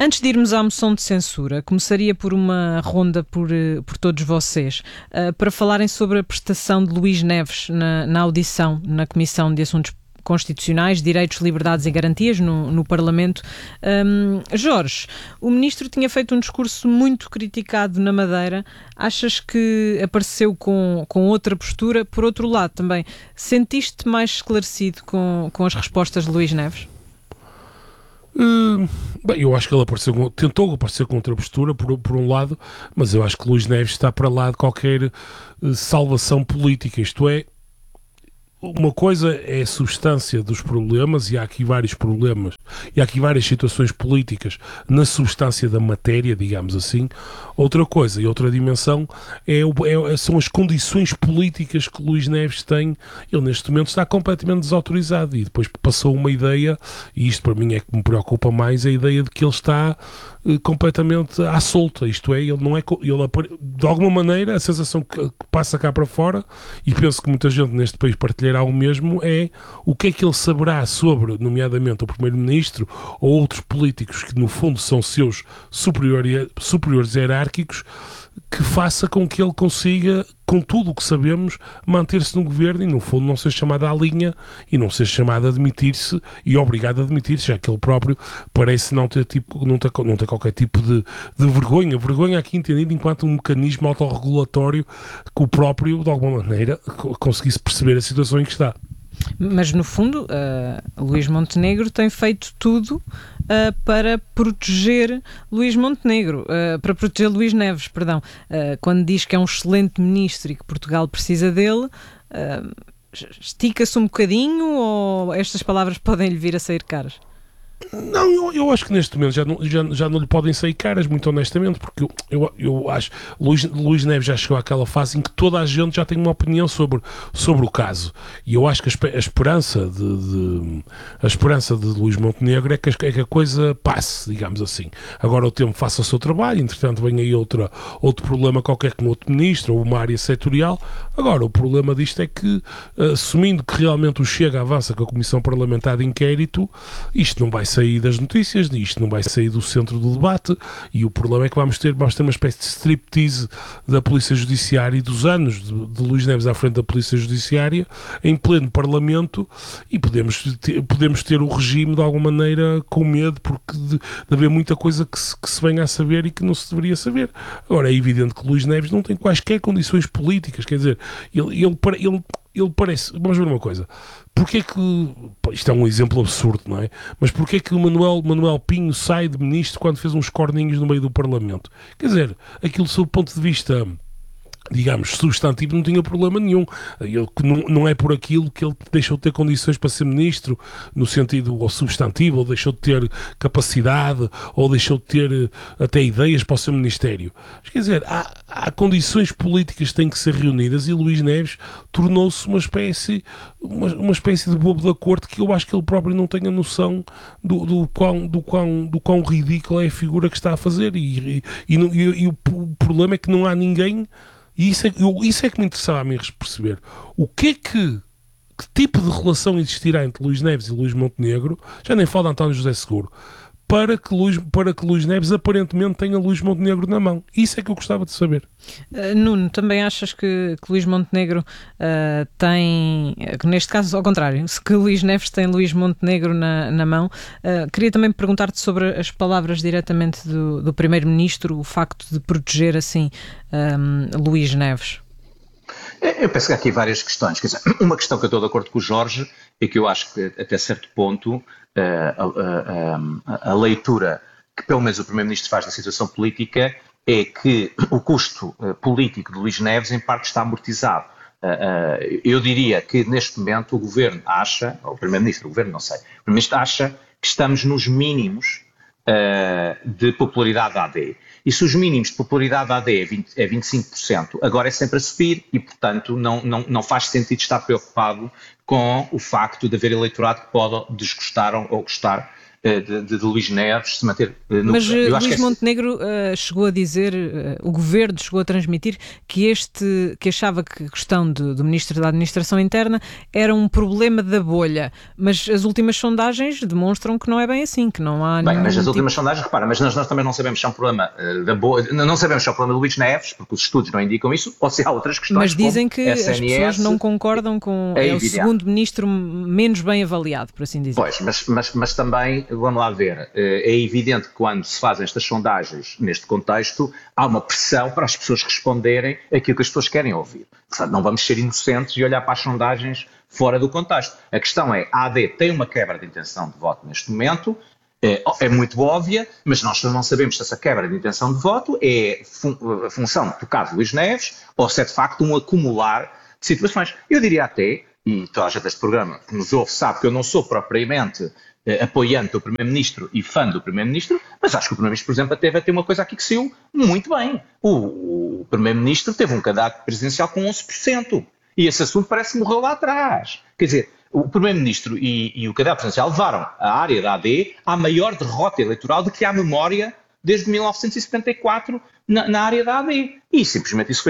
Antes de irmos à moção de censura, começaria por uma ronda por todos vocês, para falarem sobre a prestação de Luís Neves na audição na Comissão de Assuntos Constitucionais, Direitos, Liberdades e Garantias no Parlamento. Jorge, o Ministro tinha feito um discurso muito criticado na Madeira. Achas que apareceu com outra postura? Por outro lado, também, sentiste mais esclarecido com as respostas de Luís Neves? Bem, eu acho que ele tentou aparecer com outra postura, por um lado, mas eu acho que Luís Neves está para lá de qualquer salvação política, isto é, uma coisa é a substância dos problemas, e há aqui vários problemas, e há aqui várias situações políticas na substância da matéria, digamos assim. Outra coisa e outra dimensão são as condições políticas que Luís Neves tem. Ele neste momento está completamente desautorizado, e depois passou uma ideia, e isto para mim é que me preocupa mais, a ideia de que ele está completamente à solta, isto é, ele não é, ele, de alguma maneira a sensação que passa cá para fora, e penso que muita gente neste país partilhará o mesmo, é o que é que ele saberá sobre, nomeadamente, o Primeiro-Ministro ou outros políticos que no fundo são seus superiores hierárquicos, que faça com que ele consiga, com tudo o que sabemos, manter-se no governo e no fundo não ser chamado à linha e não ser chamado a demitir-se e obrigado a demitir-se, já que ele próprio parece não ter qualquer tipo de vergonha aqui entendida enquanto um mecanismo autorregulatório que o próprio, de alguma maneira, conseguisse perceber a situação em que está. Mas, no fundo, Luís Montenegro tem feito tudo para proteger Luís Montenegro, para proteger Luís Neves, perdão. Quando diz que é um excelente ministro e que Portugal precisa dele, estica-se um bocadinho, ou estas palavras podem lhe vir a sair caras? Não, eu acho que neste momento já não lhe podem sair caras, muito honestamente, porque eu acho que Luís Neves já chegou àquela fase em que toda a gente já tem uma opinião sobre o caso, e eu acho que a esperança de Luís Montenegro é que a coisa passe, digamos assim. Agora o tempo faça o seu trabalho, entretanto vem aí outro problema qualquer com outro ministro ou uma área setorial. Agora o problema disto é que, assumindo que realmente o Chega avança com a Comissão Parlamentar de Inquérito, isto não vai sair das notícias, isto não vai sair do centro do debate, e o problema é que vamos ter uma espécie de striptease da Polícia Judiciária e dos anos de Luís Neves à frente da Polícia Judiciária em pleno Parlamento, e podemos ter o regime de alguma maneira com medo porque de haver muita coisa que se venha a saber e que não se deveria saber. Agora é evidente que Luís Neves não tem quaisquer condições políticas, quer dizer, ele parece, vamos ver uma coisa, porque é que, isto é um exemplo absurdo, não é? Mas porque é que o Manuel Pinho sai de ministro quando fez uns corninhos no meio do Parlamento? Quer dizer, aquilo sob o ponto de vista, digamos, substantivo, não tinha problema nenhum. Ele, não é por aquilo que ele deixou de ter condições para ser ministro, no sentido ou substantivo, ou deixou de ter capacidade, ou deixou de ter até ideias para o seu ministério. Mas, quer dizer, há condições políticas que têm que ser reunidas, e Luís Neves tornou-se uma espécie de bobo da corte, que eu acho que ele próprio não tem a noção do quão ridícula é a figura que está a fazer, e o problema é que não há ninguém. E isso é que me interessava a mim perceber. Que tipo de relação existirá entre Luís Neves e Luís Montenegro, já nem falo de António José Seguro, para que Luís Neves aparentemente tenha Luís Montenegro na mão? Isso é que eu gostava de saber. Nuno, também achas que Luís Montenegro tem, neste caso ao contrário, que Luís Neves tem Luís Montenegro na mão? Queria também perguntar-te sobre as palavras diretamente do Primeiro-Ministro, o facto de proteger assim Luís Neves. Eu penso que há aqui várias questões. Quer dizer, uma questão que eu estou de acordo com o Jorge é que eu acho que até certo ponto a leitura que pelo menos o Primeiro-Ministro faz da situação política é que o custo político de Luís Neves em parte está amortizado. Eu diria que neste momento o Governo acha, ou o Primeiro-Ministro, o Governo não sei, o Primeiro-Ministro acha que estamos nos mínimos de popularidade da AD. E se os mínimos de popularidade da AD é 25%, agora é sempre a subir e, portanto, não faz sentido estar preocupado com o facto de haver eleitorado que pode desgostar ou gostar de Luís Neves se manter no Mas governo. Luís Montenegro chegou a dizer, o governo chegou a transmitir que achava que a questão do Ministro da Administração Interna era um problema da bolha, mas as últimas sondagens demonstram que não é bem assim, que não há Bem, mas as últimas tipo... sondagens, repara, mas nós também não sabemos se é um problema da bolha, não sabemos se é um problema de Luís Neves, porque os estudos não indicam isso, ou se há outras questões. Mas dizem que SNS, as pessoas não concordam com... É o segundo ministro menos bem avaliado, por assim dizer. Pois, mas também, vamos lá ver, é evidente que quando se fazem estas sondagens neste contexto, há uma pressão para as pessoas responderem aquilo que as pessoas querem ouvir. Portanto, não vamos ser inocentes e olhar para as sondagens fora do contexto. A questão é, a AD tem uma quebra de intenção de voto neste momento, é muito óbvia, mas nós não sabemos se essa quebra de intenção de voto é a função do caso de Luís Neves ou se é de facto um acumular de situações. Eu diria até, e toda a gente deste programa que nos ouve sabe que eu não sou propriamente apoiante do Primeiro-Ministro e fã do Primeiro-Ministro, mas acho que o Primeiro-Ministro, por exemplo, teve a ter uma coisa aqui que saiu muito bem. O Primeiro-Ministro teve um candidato presidencial com 11%. E esse assunto parece que morreu lá atrás. Quer dizer, o Primeiro-Ministro e o candidato presidencial levaram a área da AD à maior derrota eleitoral de que há memória desde 1974 na área da AD. E simplesmente isso foi